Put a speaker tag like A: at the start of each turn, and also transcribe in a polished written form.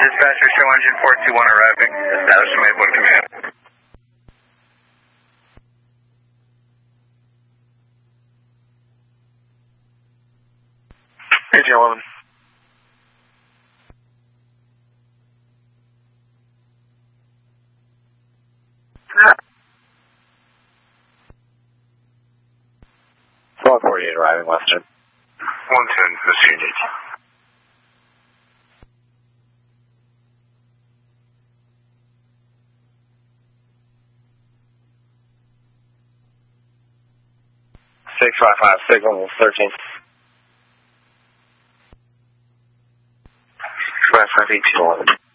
A: Dispatcher, show engine 421 arriving. Establishment made 1 command.
B: Agent 11.
C: Squad 48 arriving, Western.
B: 110, Mr. Unique.
C: Signal 13.
B: 558 11.